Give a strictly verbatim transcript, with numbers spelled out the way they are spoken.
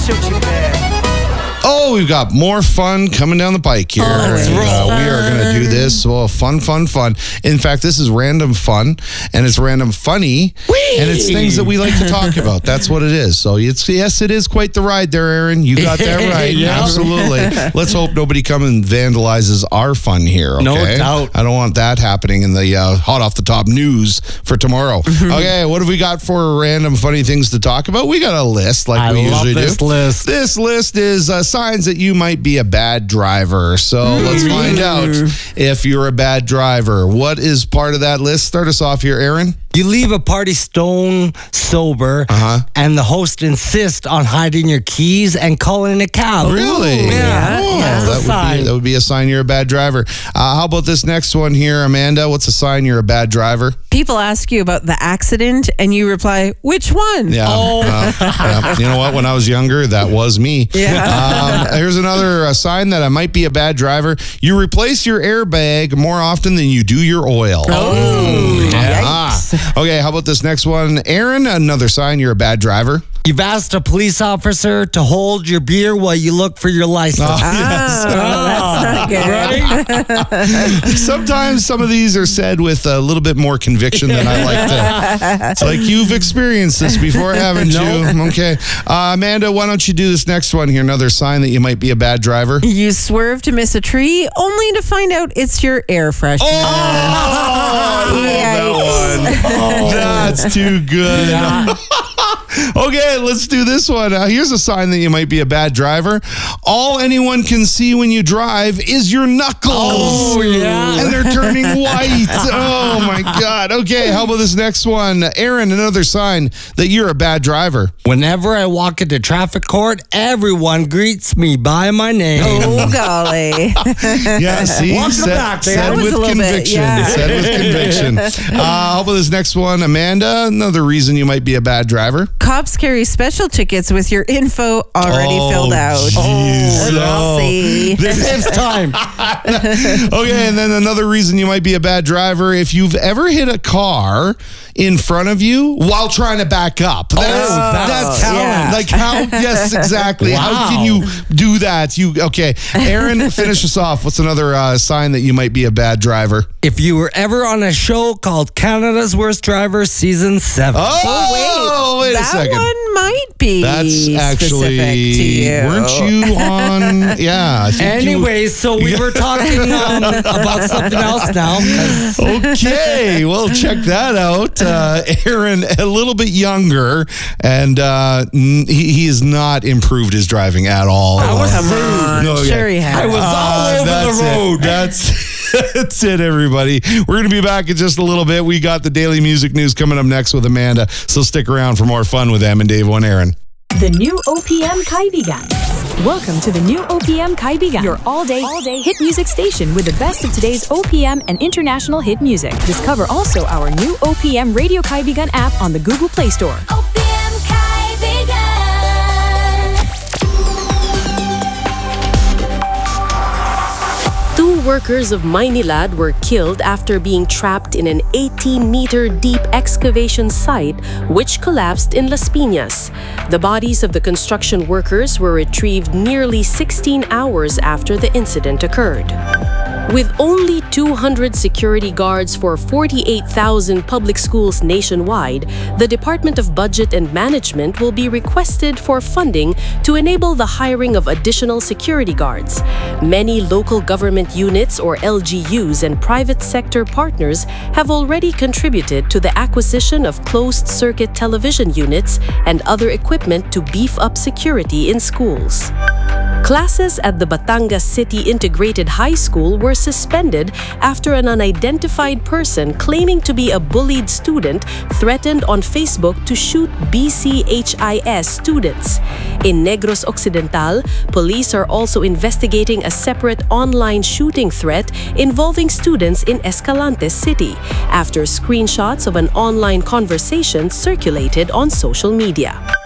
shoot you back. Oh, we've got more fun coming down the pike here. Oh, and, uh, we are going to do this. Well, fun, fun, fun. In fact, this is random fun, and it's random funny, Whee! And it's things that we like to talk about. That's what it is. So, it's yes, it is quite the ride there, Aaron. You got that right. Yeah. Absolutely. Let's hope nobody comes and vandalizes our fun here, okay? No doubt. I don't want that happening in the uh, hot off the top news for tomorrow. Okay, what have we got for random funny things to talk about? We got a list like I we love usually this do. list. This list is uh, signs that you might be a bad driver. So let's find out if you're a bad driver. What is part of that list? Start us off here, Aaron. You leave a party stone sober, Uh-huh. and the host insists on hiding your keys and calling a cab. Really? Yeah. Oh, That's a that, would sign. be, that would be a sign you're a bad driver. Uh, how about this next one here, Amanda? What's a sign you're a bad driver? People ask you about the accident, and you reply, "Which one?" Yeah. Oh. Uh, yeah. You know what? When I was younger, that was me. Yeah. Um, here's another uh, sign that I might be a bad driver. You replace your airbag more often than you do your oil. Oh, Yeah. yikes. Okay, how about this next one? Aaron, another sign you're a bad driver. You've asked a police officer to hold your beer while you look for your license. Oh, Oh, that's not good. Right? Sometimes some of these are said with a little bit more conviction than I like to. It's like, you've experienced this before, haven't you? Okay. Uh, Amanda, why don't you do this next one here? Another sign that you might be a bad driver. You swerve to miss a tree, only to find out it's your air freshener. Oh, Yikes. Oh, that's too good. Okay, let's do this one. Uh, here's a sign that you might be a bad driver. All anyone can see when you drive is your knuckles. Oh, yeah. And they're turning white. Oh, my God. Okay, how about this next one? Aaron, another sign that you're a bad driver. Whenever I walk into traffic court, everyone greets me by my name. Oh, golly. Yeah, see? Welcome Said, back, said That was with a little bit, conviction. yeah. Said with conviction. Uh, how about this next one? Amanda, another reason you might be a bad driver. Cops carry special tickets with your info already Oh, filled out. jeez. Oh. See. This saves time. Okay, and then another reason you might be a bad driver, if you've ever hit a car in front of you while trying to back up. That's, that's that's talent. Like how, yes, exactly. How Wow. can you do that? You Okay, Aaron, finish us off. What's another uh, sign that you might be a bad driver? If you were ever on a show called Canada's Worst Driver Season seven. Oh, wait, that a second. one might be That's actually, specific to you. weren't you on? Yeah. I think you- Anyway, so we were talking um, about something else now. 'cause- Okay, well, check that out. Uh, Aaron, a little bit younger, and uh, n- he, he has not improved his driving at all. I was Come rude. on. No, sure yeah. he has. I was all Uh, over that's the it. road. That's that's it, everybody. We're going to be back in just a little bit. We got the daily music news coming up next with Amanda, so stick around for more fun with them and Dave and Aaron. The new O P M Kaibigan. Welcome to the new O P M Kaibigan, your all-day, all-day hit music station with the best of today's O P M and international hit music. Discover also our new O P M Radio Kaibigan app on the Google Play Store. O P M Kaibigan. Two workers of Maynilad were killed after being trapped in an eighteen meter deep excavation site which collapsed in Las Piñas. The bodies of the construction workers were retrieved nearly sixteen hours after the incident occurred. With only two hundred security guards for forty-eight thousand public schools nationwide, the Department of Budget and Management will be requested for funding to enable the hiring of additional security guards. Many local government units or L G Us and private sector partners have already contributed to the acquisition of closed-circuit television units and other equipment to beef up security in schools. Classes at the Batangas City Integrated High School were suspended after an unidentified person claiming to be a bullied student threatened on Facebook to shoot B C H I S students. In Negros Occidental, police are also investigating a separate online shooting threat involving students in Escalante City after screenshots of an online conversation circulated on social media.